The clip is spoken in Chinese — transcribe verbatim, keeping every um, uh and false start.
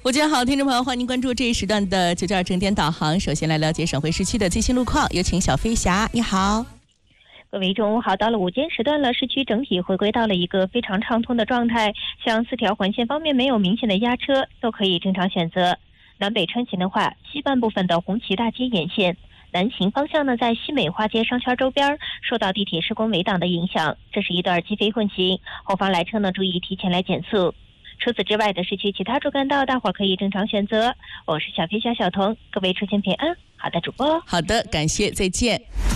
午间好，听众朋友，欢迎关注这一时段的九九二整点导航。首先来了解省会市区的最新路况，有请小飞侠，你好。 各位中午好，到了午间时段了，市区整体回归到了一个非常畅通的状态，像四条环线方面没有明显的压车，都可以正常选择。南北穿行的话，西半部分的红旗大街沿线，南行方向呢，在西美花街商圈周边受到地铁施工围挡的影响，这是一段机非混行，后方来车呢注意提前来减速。除此之外的市区其他主干道，大伙可以正常选择。我是小飞侠小童，各位出行平安。好的，主播。 好的，感谢，再见。